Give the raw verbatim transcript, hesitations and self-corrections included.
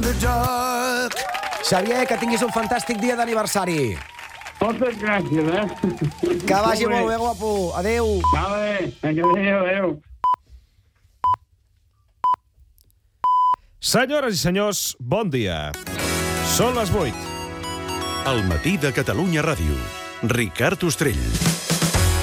de joc. Xavier, que tinguis un fantàstic dia d'aniversari. Moltes gràcies, eh? Que vagi molt bé, guapo. Adéu. Vale, adéu, adéu. Senyores i senyors, bon dia. Són les vuit. El matí de Catalunya Ràdio. Ricard Ostrell.